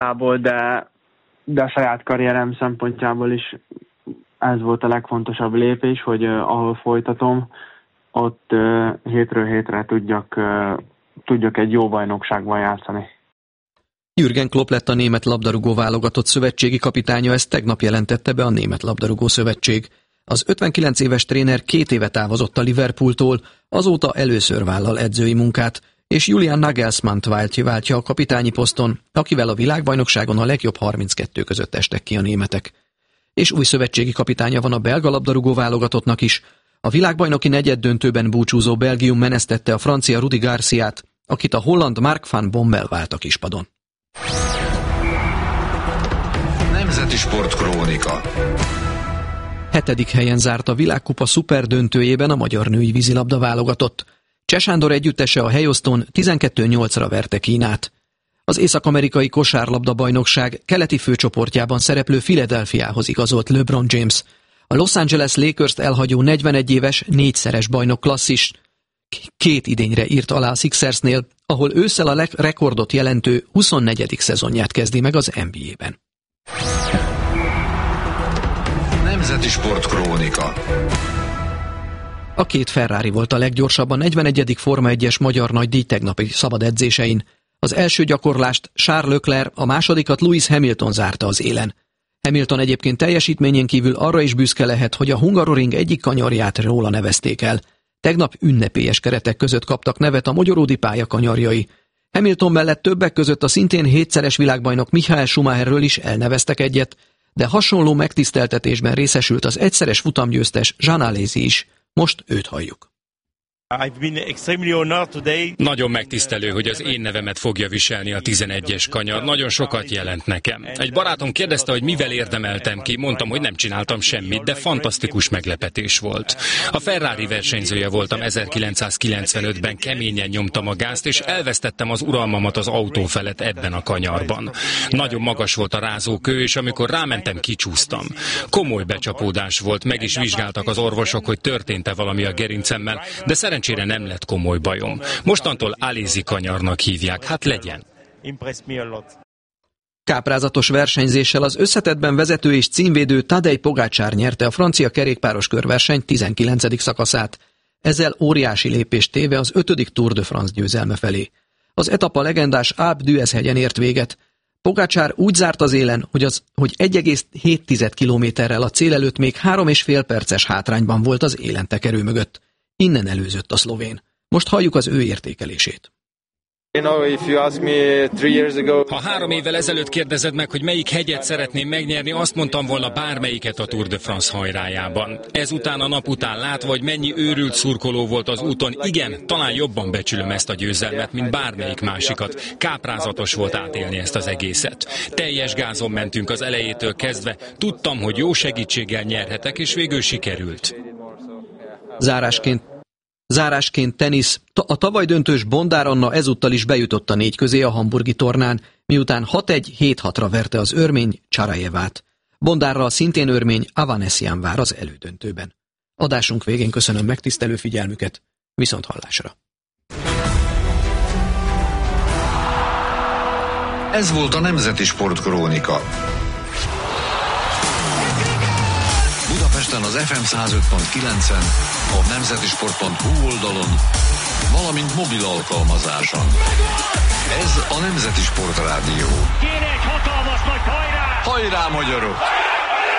de a saját karrierem szempontjából is ez volt a legfontosabb lépés, hogy ahol folytatom, ott hétről hétre tudjak egy jó bajnokságban játszani. Jürgen Klopp lett a német labdarúgó válogatott szövetségi kapitánya, ezt tegnap jelentette be a Német Labdarúgó Szövetség. Az 59 éves tréner 2 éve távozott a Liverpooltól, azóta először vállal edzői munkát, és Julian Nagelsmannt váltja a kapitányi poszton, akivel a világbajnokságon a legjobb 32 között estek ki a németek. És új szövetségi kapitánya van a belga labdarúgó válogatottnak is. A világbajnoki negyeddöntőben búcsúzó Belgium menesztette a francia Rudi Garciát, akit a holland Mark van Bommel vált a kispadon. Nemzeti Sportkrónika. 7. helyen zárt a világkupa szuperdöntőjében a magyar női vízilabda válogatott. Cseh Sándor együttese a helyosztón 12-8-ra verte Kínát. Az észak-amerikai kosárlabda-bajnokság keleti főcsoportjában szereplő Philadelphiához igazolt LeBron James. A Los Angeles Lakers-t elhagyó 41 éves, 4-szeres bajnok klasszis 2 idényre írt alá a Sixersnél, ahol ősszel a rekordot jelentő 24. szezonját kezdi meg az NBA-ben. Nemzeti Sportkrónika. A 2 Ferrari volt a leggyorsabb a 41. Forma 1-es magyar nagydíj tegnapi szabad edzésein. Az első gyakorlást Charles Leclerc, a másodikat Lewis Hamilton zárta az élen. Hamilton egyébként teljesítményen kívül arra is büszke lehet, hogy a Hungaroring egyik kanyarját róla nevezték el. Tegnap ünnepélyes keretek között kaptak nevet a mogyoródi pálya kanyarjai. Hamilton mellett többek között a szintén 7-szeres világbajnok Michael Schumacherről is elneveztek egyet, de hasonló megtiszteltetésben részesült az egyszeres futamgyőztes Jean Alesi is. Most őt halljuk. Nagyon megtisztelő, hogy az én nevemet fogja viselni a 11-es kanyar. Nagyon sokat jelent nekem. Egy barátom kérdezte, hogy mivel érdemeltem ki. Mondtam, hogy nem csináltam semmit, de fantasztikus meglepetés volt. A Ferrari versenyzője voltam 1995-ben, keményen nyomtam a gázt, és elvesztettem az uralmamat az autó felett ebben a kanyarban. Nagyon magas volt a rázókő, és amikor rámentem, kicsúsztam. Komoly becsapódás volt, meg is vizsgáltak az orvosok, hogy történt-e valami a gerincemmel, de szerencsére nem lett komoly bajom. Mostantól Alesi kanyarnak hívják, hát legyen. Káprázatos versenyzéssel az összetettben vezető és címvédő Tadej Pogačar nyerte a francia kerékpáros körverseny 19. szakaszát. Ezzel óriási lépést téve az 5. Tour de France győzelme felé. Az etapa legendás Alpe d'Huez hegyen ért véget. Pogačar úgy zárt az élen, hogy 1,7 kilométerrel a cél előtt még 3,5 perces hátrányban volt az élentekerő mögött. Innen előzött a szlovén. Most halljuk az ő értékelését. Ha 3 évvel ezelőtt kérdezed meg, hogy melyik hegyet szeretném megnyerni, azt mondtam volna bármelyiket a Tour de France hajrájában. Ezután a nap után látva, hogy mennyi őrült szurkoló volt az úton, igen, talán jobban becsülöm ezt a győzelmet, mint bármelyik másikat. Káprázatos volt átélni ezt az egészet. Teljes gázon mentünk az elejétől kezdve, tudtam, hogy jó segítséggel nyerhetek, és végül sikerült. Zárásként tenisz. A tavaly döntős Bondár Anna ezúttal is bejutott a 4 közé a hamburgi tornán, miután 6-1-7-6-ra verte az örmény Csarajevát. Bondárral szintén örmény Avanesian vár az elődöntőben. Adásunk végén köszönöm megtisztelő figyelmüket. Viszonthallásra. Ez volt a Nemzeti Sportkrónika. Budapesten az FM 105.9-en, a nemzetisport.hu oldalon, valamint mobil alkalmazáson. Ez a Nemzeti Sport Rádió. Kéne egy hatalmas nagy hajrá! Hajrá, magyarok!